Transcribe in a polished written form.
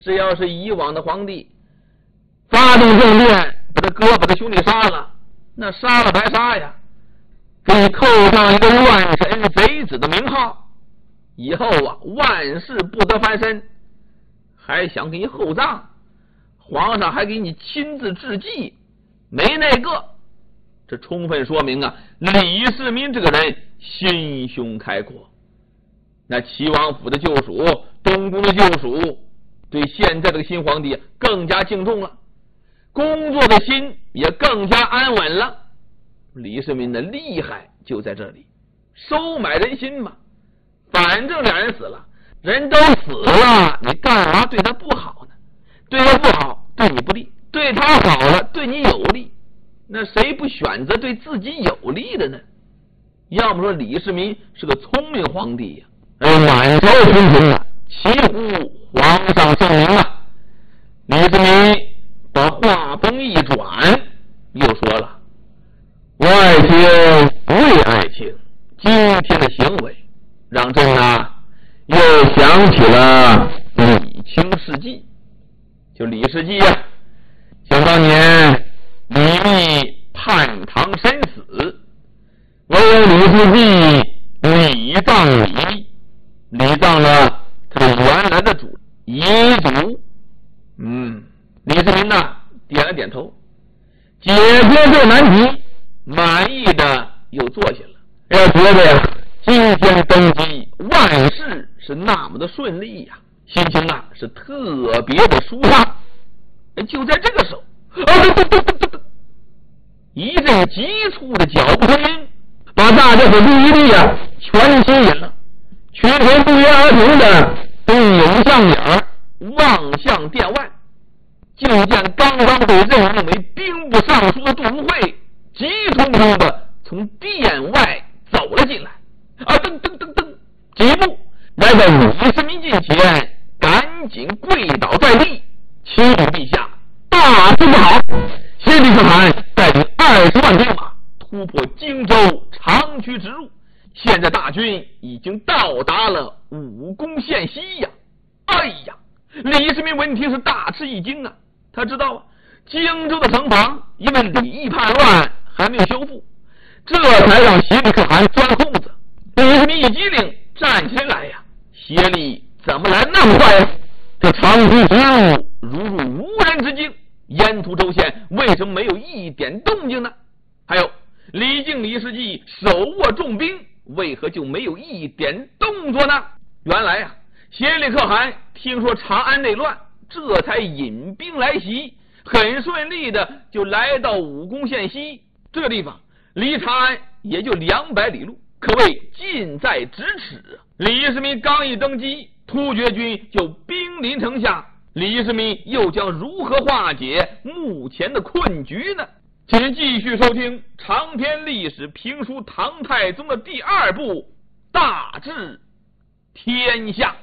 只要是以往的皇帝发动政变，把他哥把他兄弟杀了，那杀了白杀呀，给你扣上一个乱臣贼子的名号，以后啊万事不得翻身，还想给你厚葬，皇上还给你亲自致祭，没那个。这充分说明啊，李世民这个人心胸开阔。那齐王府的救赎，东宫的救赎，对现在这个新皇帝更加敬重了，工作的心也更加安稳了。李世民的厉害就在这里，收买人心嘛。反正俩人死了，人都死了，你干嘛对他不好呢？对他不好，对你不利；对他好了，对你有利。那谁不选择对自己有利的呢？要么说李世民是个聪明皇帝呀，满朝群臣啊齐呼皇上圣明啊。李世民把话锋一转，又说了：我爱卿为爱卿，今天的行为让朕又想起了李清事迹。就李世绩啊，想当年李密叛唐身死，唯有李世绩礼葬李密，礼葬了他原来的主遗族。李世民点了点头，解决这难题，满意的又坐下了。要觉得呀，今天登基，万事是那么的顺利呀，心情是特别的舒畅。就在这个时候，一阵急促的脚步声音把大家的注意力全吸引了，群臣不约而同的都涌向眼望向殿外，就见刚刚被任命为兵部尚书的杜如晦急匆匆的从殿外走了进来，几步来到李世民近前，赶紧跪倒在地，启禀陛下，大事不好！谢立可汗带领20万兵马突破荆州长驱直入，现在大军已经到达了武功县西呀！哎呀，李世民闻听是大吃一惊啊！他知道荆州的城防因为李毅叛乱还没有修复，这才让谢立可汗钻空子。李世民一机灵，站起来呀！谢立怎么来那么快呀？这长驱直入如入无人之境，沿途州县为什么没有一点动静呢？还有李靖、李世绩手握重兵，为何就没有一点动作呢？原来谢立可汗听说长安内乱，这才引兵来袭，很顺利的就来到武功县西。这个地方离长安也就200里路，可谓近在咫尺。李世民刚一登基，突厥军就兵临城下，李世民又将如何化解目前的困局呢？请继续收听长篇历史评书《唐太宗》的第2部《大治天下》。